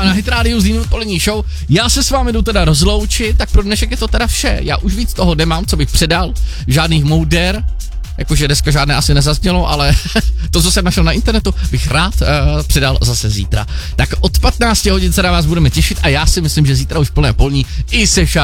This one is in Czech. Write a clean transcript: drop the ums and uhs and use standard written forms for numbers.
na Hit Radio z odpolední show. Já se s vámi jdu teda rozloučit, tak pro dnešek je to teda vše. Já už víc toho nemám, co bych předal, žádných mouder, jakože dneska žádné asi nezaznělo, ale to, co jsem našel na internetu, bych rád předal zase zítra. Tak od 15 hodin se na vás budeme těšit a já si myslím, že zítra už plné polní i se